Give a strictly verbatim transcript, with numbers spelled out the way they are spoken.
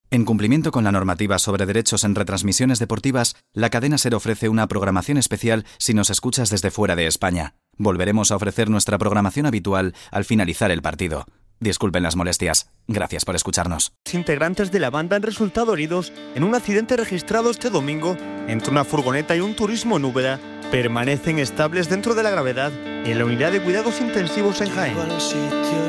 En cumplimiento con la normativa sobre derechos en retransmisiones deportivas, la cadena SER ofrece una programación especial si nos escuchas desde fuera de España. Volveremos a ofrecer nuestra programación habitual al finalizar el partido. Disculpen las molestias. Gracias por escucharnos. Los integrantes de la banda han resultado heridos en un accidente registrado este domingo entre una furgoneta y un turismo en Úbeda. Permanecen estables dentro de la gravedad en la unidad de cuidados intensivos en Jaén.